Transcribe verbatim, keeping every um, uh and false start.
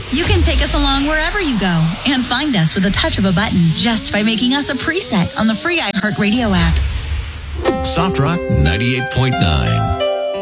You can take us along wherever you go and find us with a touch of a button just by making us a preset on the free iHeartRadio app. Soft Rock ninety-eight point nine.